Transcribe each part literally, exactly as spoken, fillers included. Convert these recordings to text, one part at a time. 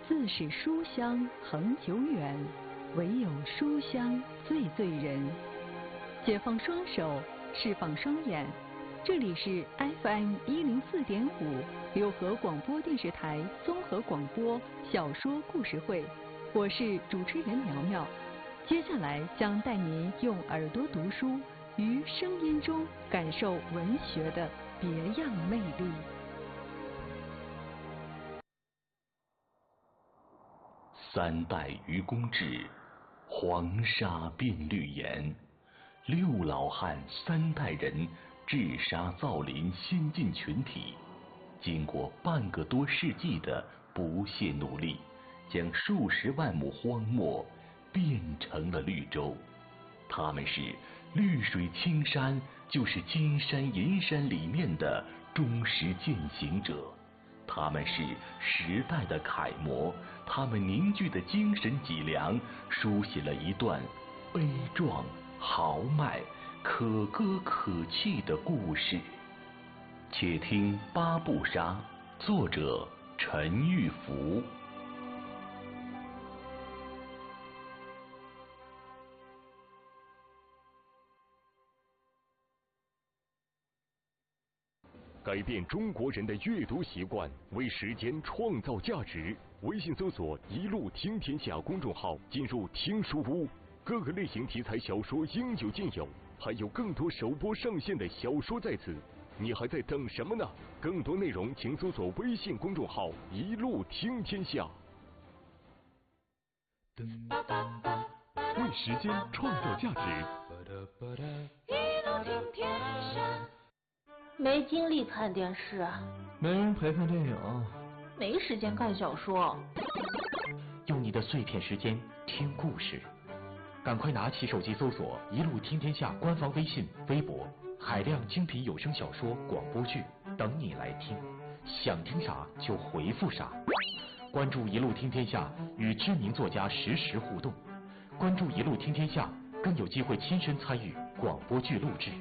自是书香恒久远，唯有书香最醉人。解放双手，释放双眼，这里是 F M 一零四点五六合广播电视台综合广播小说故事会，我是主持人苗苗。接下来将带您用耳朵读书，于声音中感受文学的别样魅力。 三代愚公志，黄沙变绿颜。六老汉三代人治沙造林先进群体，经过半个多世纪的不懈努力，将数十万亩荒漠变成了绿洲。他们是绿水青山就是金山银山里面的忠实践行者，他们是时代的楷模，他们凝聚的精神脊梁，书写了一段悲壮豪迈可歌可泣的故事。且听八步沙，作者陈玉福。 改变中国人的阅读习惯，为时间创造价值。微信搜索一路听天下公众号，进入听书屋，各个类型题材小说应有尽有，还有更多首播上线的小说在此，你还在等什么呢？更多内容请搜索微信公众号一路听天下。为时间创造价值。 一路听天下。没精力看电视， 没人陪看电影， 没时间看小说。 用你的碎片时间听故事，赶快拿起手机搜索一路听天下官方微信、微博，海量精品有声小说、广播剧等你来听，想听啥就回复啥。关注一路听天下，与知名作家实时互动。关注一路听天下，更有机会亲身参与广播剧录制。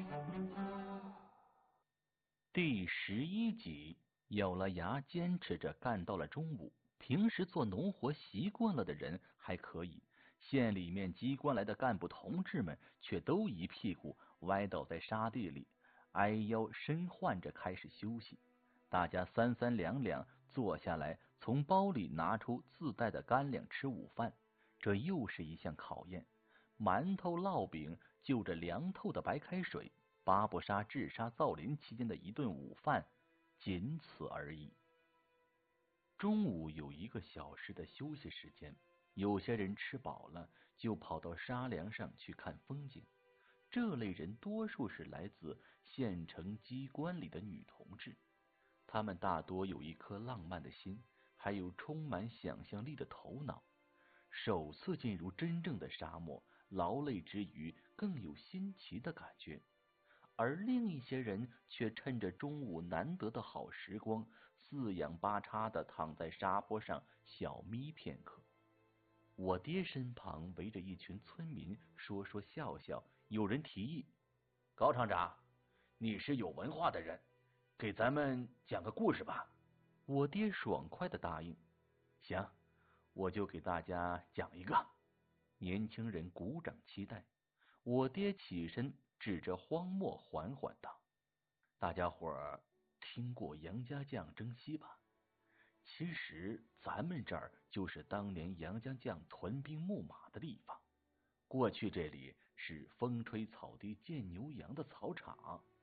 第十一集，咬了牙坚持着干到了中午。平时做农活习惯了的人还可以，县里面机关来的干部同志们却都一屁股歪倒在沙地里，挨腰身患着开始休息。大家三三两两坐下来，从包里拿出自带的干粮吃午饭，这又是一项考验。馒头烙饼就着凉透的白开水，八步沙治沙造林期间的一顿午饭，仅此而已。中午有一个小时的休息时间，有些人吃饱了就跑到沙梁上去看风景。这类人多数是来自县城机关里的女同志，她们大多有一颗浪漫的心，还有充满想象力的头脑。首次进入真正的沙漠，劳累之余更有新奇的感觉。而另一些人却趁着中午难得的好时光，四仰八叉的躺在沙坡上小眯片刻。我爹身旁围着一群村民，说说笑笑。有人提议：高厂长，你是有文化的人，给咱们讲个故事吧。我爹爽快的答应：行，我就给大家讲一个。年轻人鼓掌期待。我爹起身指着荒漠缓缓道：大家伙儿听过杨家将征西吧？其实咱们这儿就是当年杨家将屯兵牧马的地方。过去这里是风吹草低见牛羊的草场，